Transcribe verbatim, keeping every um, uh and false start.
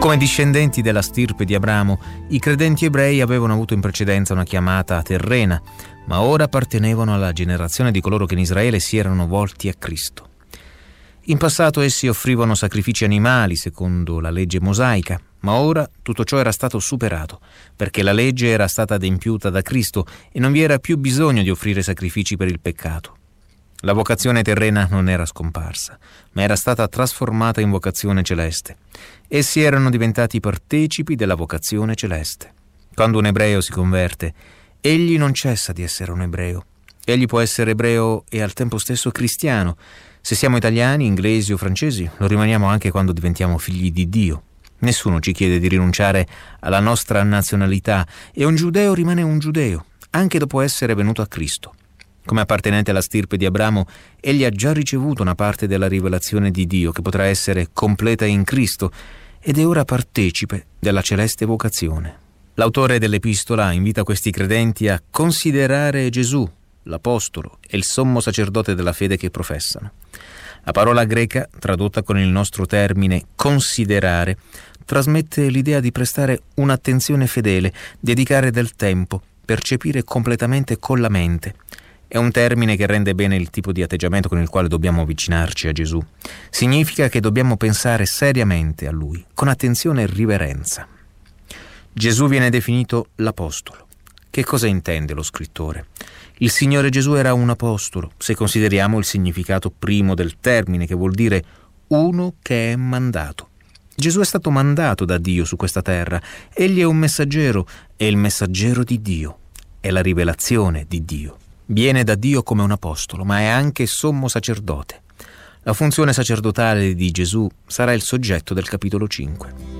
Come discendenti della stirpe di Abramo, i credenti ebrei avevano avuto in precedenza una chiamata terrena, ma ora appartenevano alla generazione di coloro che in Israele si erano volti a Cristo. In passato essi offrivano sacrifici animali secondo la legge mosaica, ma ora tutto ciò era stato superato, perché la legge era stata adempiuta da Cristo e non vi era più bisogno di offrire sacrifici per il peccato. La vocazione terrena non era scomparsa, ma era stata trasformata in vocazione celeste. Essi erano diventati partecipi della vocazione celeste. Quando un ebreo si converte, egli non cessa di essere un ebreo. Egli può essere ebreo e al tempo stesso cristiano. Se siamo italiani, inglesi o francesi, lo rimaniamo anche quando diventiamo figli di Dio. Nessuno ci chiede di rinunciare alla nostra nazionalità e un giudeo rimane un giudeo, anche dopo essere venuto a Cristo. Come appartenente alla stirpe di Abramo, egli ha già ricevuto una parte della rivelazione di Dio che potrà essere completa in Cristo ed è ora partecipe della celeste vocazione. L'autore dell'epistola invita questi credenti a considerare Gesù, l'apostolo e il sommo sacerdote della fede che professano. La parola greca, tradotta con il nostro termine considerare, trasmette l'idea di prestare un'attenzione fedele, dedicare del tempo, percepire completamente con la mente. È un termine che rende bene il tipo di atteggiamento con il quale dobbiamo avvicinarci a Gesù. Significa che dobbiamo pensare seriamente a Lui, con attenzione e riverenza. Gesù viene definito l'apostolo. Che cosa intende lo scrittore? Il Signore Gesù era un apostolo, se consideriamo il significato primo del termine, che vuol dire uno che è mandato. Gesù è stato mandato da Dio su questa terra. Egli è un messaggero, è il messaggero di Dio, è la rivelazione di Dio. Viene da Dio come un apostolo, ma è anche sommo sacerdote. La funzione sacerdotale di Gesù sarà il soggetto del capitolo cinque.